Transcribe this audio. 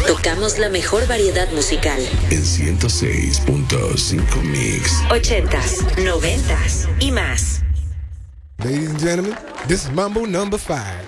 Tocamos la mejor variedad musical. En 106.5 Mix. 80s, 90s y más. Ladies and gentlemen, this is Mambo number 5.